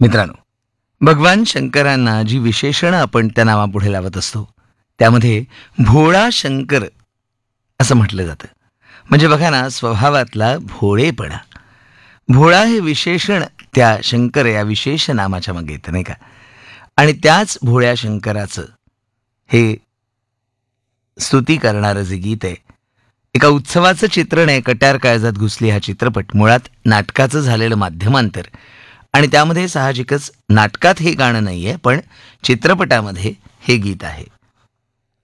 मित्रांनो, भगवान शंकरांना जी विशेषणं आपण त्या नावापुढे लावत असतो, त्यामध्ये भोळा शंकर असं म्हटलं जातं. म्हणजे बघा ना, स्वभावातला भोळेपणा. भोळा हे विशेषण त्या शंकर या विशेष नामाच्या मागे येतं, नाही का? आणि त्याच भोळ्या शंकराचं हे स्तुती करणारं जे गीत आहे, एका उत्सवाचं चित्रण आहे. कट्यार काळजात घुसली हा चित्रपट मुळात नाटकाचं झालेलं माध्यमांतर आणि त्यामध्ये साहजिकच नाटकात हे गाणं नाहीये, पण चित्रपटामध्ये हे गीत आहे.